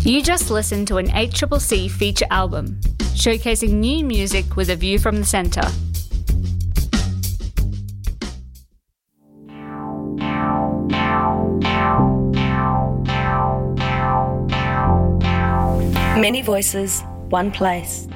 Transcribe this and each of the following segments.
You just listened to an ACCC feature album, showcasing new music with a view from the centre. Many voices, one place.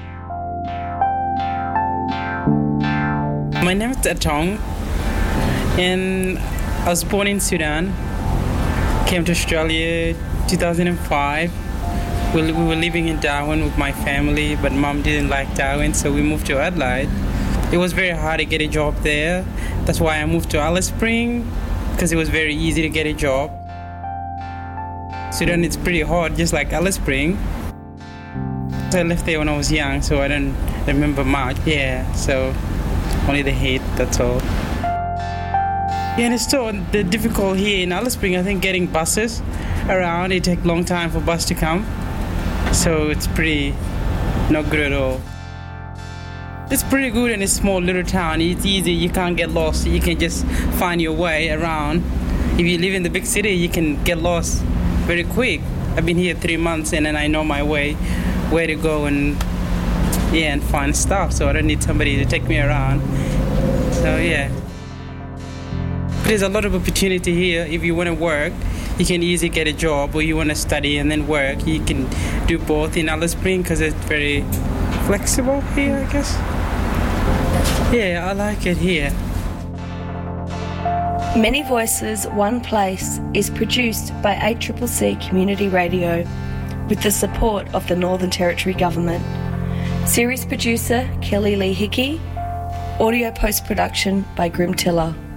My name is Atong, and I was born in Sudan. Came to Australia 2005. We were living in Darwin with my family, but Mum didn't like Darwin, so we moved to Adelaide. It was very hard to get a job there. That's why I moved to Alice Springs, because it was very easy to get a job. Sudan is pretty hot, just like Alice Springs. I left there when I was young, so I don't remember much. Yeah, so only the heat, that's all. Yeah, and it's still difficult here in Alice Springs. I think getting buses around, it takes a long time for bus to come. So it's pretty not good at all. It's pretty good in a small little town. It's easy, you can't get lost. You can just find your way around. If you live in the big city, you can get lost very quick. I've been here 3 months and then I know my way, where to go and find stuff. So I don't need somebody to take me around. So yeah. There's a lot of opportunity here. If you want to work, you can easily get a job, or you want to study and then work. You can do both in Alice Springs because it's very flexible here, I guess. Yeah, I like it here. Many Voices, One Place is produced by ACCC Community Radio with the support of the Northern Territory Government. Series producer Kelly Lee Hickey. Audio post-production by Grim Tiller.